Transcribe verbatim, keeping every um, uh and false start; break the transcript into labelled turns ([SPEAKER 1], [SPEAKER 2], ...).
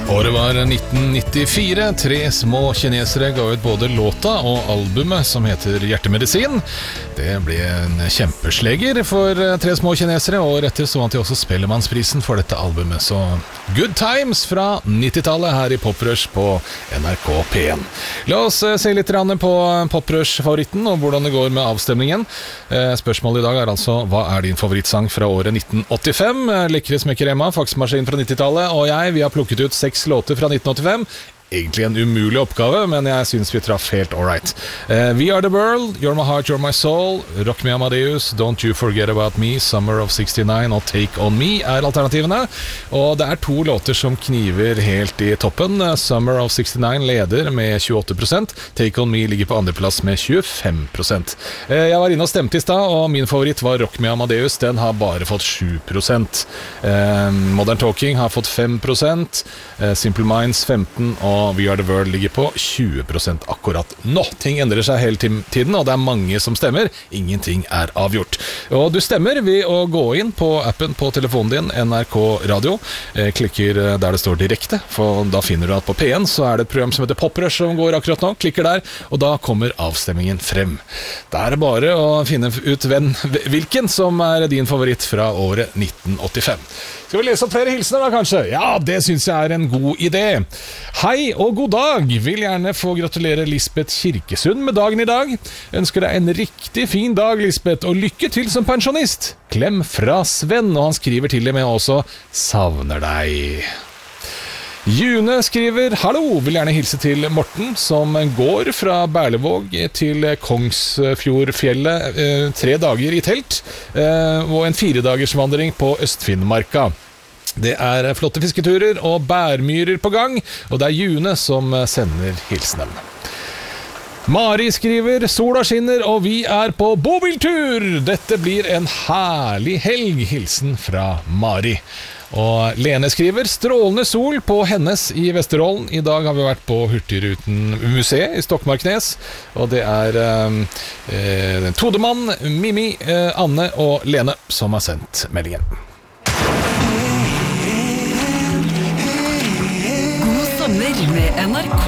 [SPEAKER 1] Året var nitten nittifire. Tre små kinesere ga ut både låta og albumet som heter Hjertemedisin. Det ble en kjempesleger for tre små kinesere, og året etter så vant de også Spellemannsprisen for dette albumet. Så Good Times fra nittitallet her i Poprush på N R K P en. La oss se litt på Poprush-favoritten og hvordan det går med avstemningen. Spørsmålet i dag er altså, hva er din favorittsang fra året nitten åttifem? Lekre smekker Emma, faksmaskin fra nittitallet, og jeg, vi har plukket ut seks låter fra nitten åttifem. Egentlig en umulig oppgave, men jeg synes vi traff helt alright. uh, We Are The World, You're My Heart, You're My Soul, Rock Me Amadeus, Don't You Forget About Me, Summer of sixty-nine og Take On Me er alternativene. Og det er to låter som kniver helt i toppen. Summer of sixty-nine leder med tjueåtte prosent, Take On Me ligger på andreplass med tjuefem prosent. uh, Jeg var inne og stemte i sted, og min favoritt var Rock Me Amadeus. Den har bare fått sju prosent. uh, Modern Talking har fått fem prosent, uh, Simple Minds femten prosent, og We Are The World ligger på tjue prosent akkurat nå. Ting endrer seg hele tiden, og det er mange som stemmer. Ingenting er avgjort. Og du stemmer ved å gå inn på appen på telefonen din, N R K Radio. Eh, klikker der det står direkte, for da finner du at på P en så er det et program som heter Poprush som går akkurat nå. Klikker der, og da kommer avstemmingen frem. Det er bare å finne ut hvem, hvilken som er din favoritt fra året nitten åttifem. Skal vi lese opp flere hilsener da, kanskje? Ja, det synes jeg er en god idé. Hei og god dag. Vil gjerne få gratulere Lisbeth Kirkesund med dagen i dag. Ønsker deg en riktig fin dag, Lisbeth, og lykke til som pensjonist. Klem fra Sven, og han skriver til deg med også savner deg. June skriver, hallo, vil gjerne hilse til Morten, som går fra Berlevåg til Kongsfjordfjellet, eh, tre dager i telt, eh, og en firedagersvandring på Østfinnmarka. Det er flotte fisketurer og bærmyrer på gang, og det er June som sender hilsenen. Mari skriver, sola skinner og vi er på bobiltur. Dette blir en herlig helg, hilsen fra Mari. Og Lene skriver, strålende sol på hennes i Vesterålen. I dag har vi vært på Hurtigruten museet i Stokmarknes, og det er eh, Todemann, Mimi, eh, Anne og Lene som har sendt meldingen.
[SPEAKER 2] God sommer med N R K.